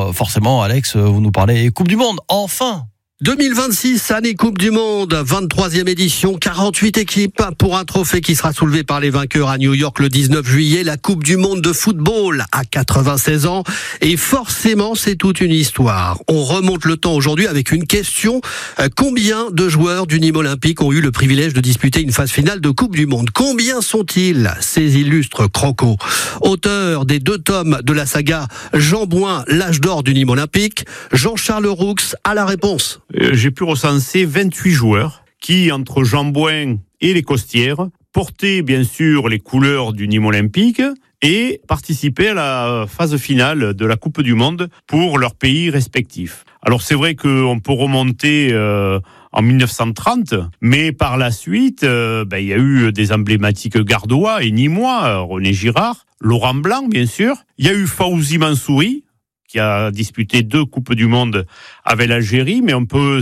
alors forcément, Alex, vous nous parlez Coupe du Monde, enfin. 2026, année Coupe du Monde, 23e édition, 48 équipes pour un trophée qui sera soulevé par les vainqueurs à New York le 19 juillet, la Coupe du Monde de football à 96 ans. Et forcément, c'est toute une histoire. On remonte le temps aujourd'hui avec une question. Combien de joueurs du Nîmes Olympique ont eu le privilège de disputer une phase finale de Coupe du Monde? Combien sont-ils, ces illustres crocos? Auteur des 2 tomes de la saga Jean Bouin, l'âge d'or du Nîmes Olympique, Jean-Charles Roux a la réponse. J'ai pu recenser 28 joueurs qui, entre Jean Bouin et les Costières, portaient bien sûr les couleurs du Nîmes Olympique et participaient à la phase finale de la Coupe du Monde pour leurs pays respectifs. Alors c'est vrai qu'on peut remonter en 1930, mais par la suite, il y a eu des emblématiques gardois et nîmois, René Girard, Laurent Blanc bien sûr, il y a eu Fawzi Mansouri, qui a disputé 2 Coupes du Monde avec l'Algérie, mais on peut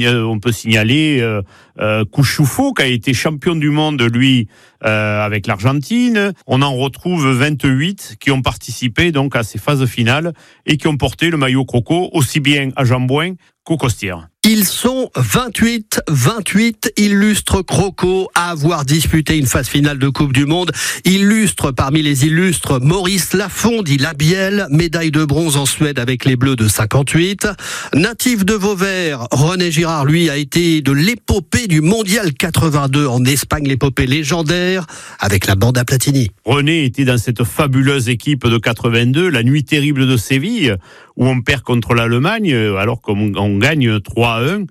signaler Kouchoufo, qui a été champion du monde, lui, avec l'Argentine. On en retrouve 28 qui ont participé donc à ces phases finales et qui ont porté le maillot croco aussi bien à Jean Bouin qu'aux Costières. Ils sont 28 illustres crocos à avoir disputé une phase finale de Coupe du Monde. Illustres parmi les illustres, Maurice Lafond, dit Labielle, médaille de bronze en Suède avec les Bleus de 58. Natif de Vauvert, René Girard, lui, a été de l'épopée du Mondial 82 en Espagne, l'épopée légendaire avec la bande à Platini. René était dans cette fabuleuse équipe de 82, la nuit terrible de Séville, où on perd contre l'Allemagne, alors qu'on gagne 3-1.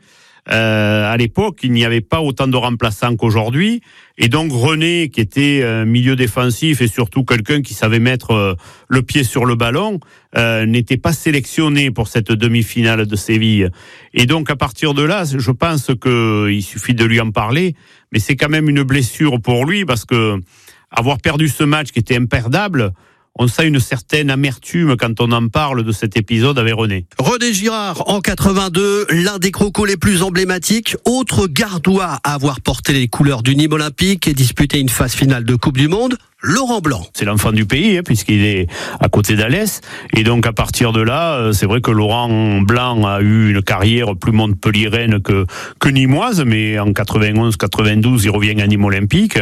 À l'époque, il n'y avait pas autant de remplaçants qu'aujourd'hui. Et donc René, qui était milieu défensif et surtout quelqu'un qui savait mettre le pied sur le ballon, n'était pas sélectionné pour cette demi-finale de Séville. Et donc à partir de là, je pense qu'il suffit de lui en parler, mais c'est quand même une blessure pour lui, parce que avoir perdu ce match qui était imperdable, on sent une certaine amertume quand on en parle de cet épisode avec René. René Girard, en 82, l'un des crocos les plus emblématiques, autre gardois à avoir porté les couleurs du Nîmes Olympique et disputé une phase finale de Coupe du Monde, Laurent Blanc. C'est l'enfant du pays, puisqu'il est à côté d'Alès. Et donc, à partir de là, c'est vrai que Laurent Blanc a eu une carrière plus montpelliéraine que nîmoise, mais en 91-92, il revient à Nîmes Olympique.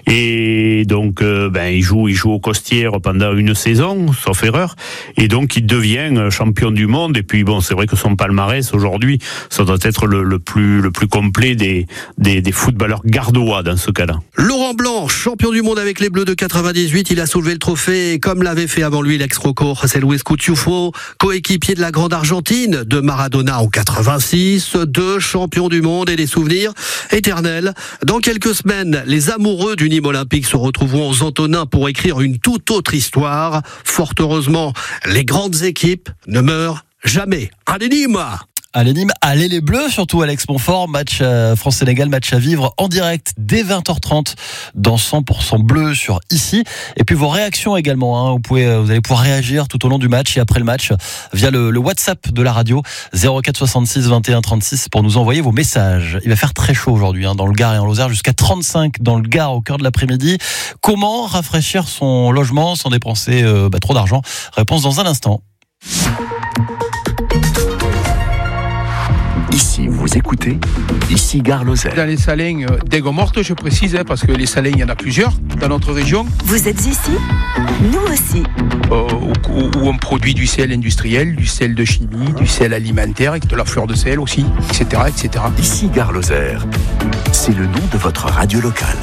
Et donc, il joue aux Costières pendant une saison, sauf erreur. Et donc, il devient champion du monde. Et puis, c'est vrai que son palmarès, aujourd'hui, ça doit être le plus complet des footballeurs gardois dans ce cas-là. Laurent Blanc, champion du monde avec les Bleus de 98, il a soulevé le trophée comme l'avait fait avant lui l'ex-croco José Luis Kouchoufo, coéquipier de la grande Argentine de Maradona en 86, 2 champions du monde et des souvenirs éternels. Dans quelques semaines, les amoureux du Nîmes Olympique se retrouveront aux Antonins pour écrire une toute autre histoire. Fort heureusement, les grandes équipes ne meurent jamais. Allez Nîmes! Allez Nîmes, allez les Bleus, surtout Alex Montfort, match France-Sénégal, match à vivre en direct dès 20h30 dans 100% bleu sur ici. Et puis vos réactions également, vous allez pouvoir réagir tout au long du match et après le match via le WhatsApp de la radio 04 66 21 36 pour nous envoyer vos messages. Il va faire très chaud aujourd'hui dans le Gard et en Lozère, jusqu'à 35 dans le Gard au cœur de l'après-midi. Comment rafraîchir son logement sans dépenser trop d'argent? Réponse dans un instant. Ici, vous écoutez, ici Gare Lozère. Dans les salins d'Aigues-Mortes, je précise, parce que les salins, il y en a plusieurs dans notre région. Vous êtes ici? Nous aussi. Où on produit du sel industriel, du sel de chimie, du sel alimentaire, avec de la fleur de sel aussi, etc. etc. Ici Gare Lozère, c'est le nom de votre radio locale.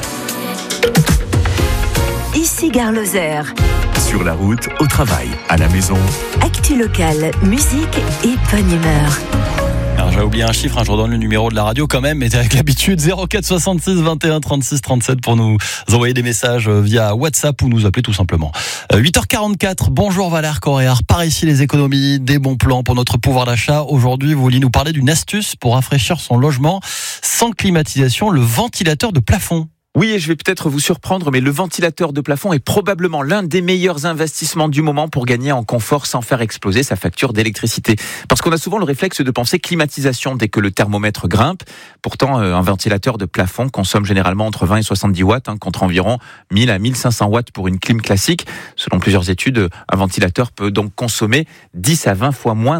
Ici Gare Lozère. Sur la route, au travail, à la maison. Actu locale, musique et bonne humeur. Alors, j'ai oublié un chiffre, je redonne le numéro de la radio quand même, mais avec l'habitude, 04 66 21 36 37 pour nous envoyer des messages via WhatsApp ou nous appeler tout simplement. 8h44, bonjour Valère Coréard, par ici les économies, des bons plans pour notre pouvoir d'achat. Aujourd'hui, vous vouliez nous parler d'une astuce pour rafraîchir son logement sans climatisation, le ventilateur de plafond. Oui, et je vais peut-être vous surprendre, mais le ventilateur de plafond est probablement l'un des meilleurs investissements du moment pour gagner en confort sans faire exploser sa facture d'électricité. Parce qu'on a souvent le réflexe de penser climatisation dès que le thermomètre grimpe. Pourtant, un ventilateur de plafond consomme généralement entre 20 et 70 watts, contre environ 1000 à 1500 watts pour une clim classique. Selon plusieurs études, un ventilateur peut donc consommer 10 à 20 fois moins